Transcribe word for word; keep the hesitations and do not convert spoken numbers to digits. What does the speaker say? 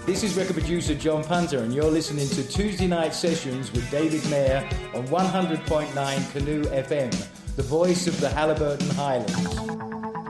This is record producer John Punter, and you're listening to Tuesday Night Sessions with David Mayer on one hundred point nine Canoe F M, the voice of the Halliburton Highlands.